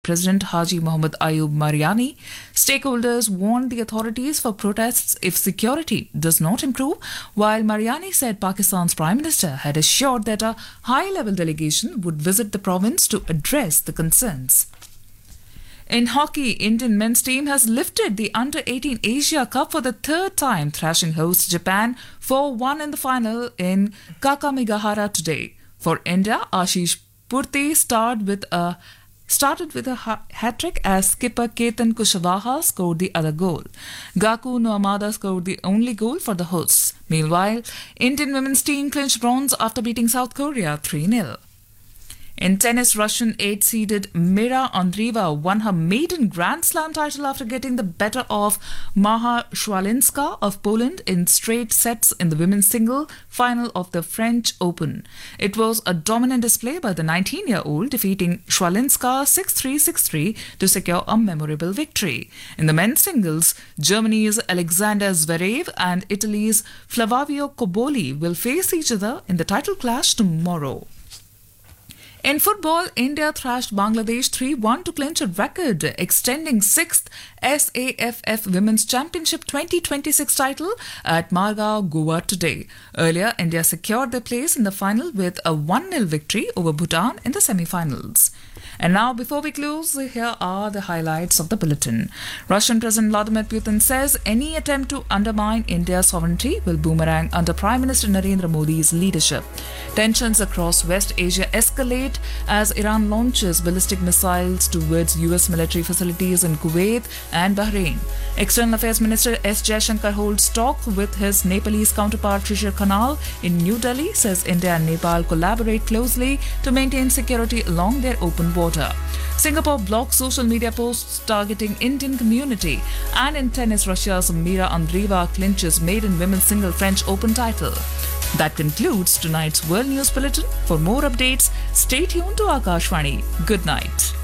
President Haji Mohammad Ayub Mariani. Stakeholders warned the authorities for protests if security does not improve, while Mariani said Pakistan's Prime Minister had assured that a high-level delegation would visit the province to address the concerns. In hockey, Indian men's team has lifted the Under-18 Asia Cup for the third time, thrashing host Japan 4-1 in the final in Kakamigahara today. For India, Ashish Purti started with a hat-trick as skipper Ketan Kushwaha scored the other goal. Gaku Noamada scored the only goal for the hosts. Meanwhile, Indian women's team clinched bronze after beating South Korea 3-0. In tennis, Russian 8-seeded Mira Andreeva won her maiden Grand Slam title after getting the better of Maja Szwalinska of Poland in straight sets in the women's single final of the French Open. It was a dominant display by the 19-year-old, defeating Szwalinska 6-3, 6-3 to secure a memorable victory. In the men's singles, Germany's Alexander Zverev and Italy's Flavio Cobolli will face each other in the title clash tomorrow. In football, India thrashed Bangladesh 3-1 to clinch a record, extending 6th SAFF Women's Championship 2026 title at Margao, Goa today. Earlier, India secured their place in the final with a 1-0 victory over Bhutan in the semi-finals. And now, before we close, here are the highlights of the bulletin. Russian President Vladimir Putin says any attempt to undermine India's sovereignty will boomerang under Prime Minister Narendra Modi's leadership. Tensions across West Asia escalate as Iran launches ballistic missiles towards US military facilities in Kuwait and Bahrain. External Affairs Minister S. Jaishankar holds talk with his Nepalese counterpart Shishir Khanal in New Delhi, says India and Nepal collaborate closely to maintain security along their open border. Singapore blocks social media posts targeting Indian community. And in tennis, Russia's Mira Andreeva clinches maiden women's single French Open title. That concludes tonight's World News Bulletin. For more updates, stay tuned to Akashvani. Good night.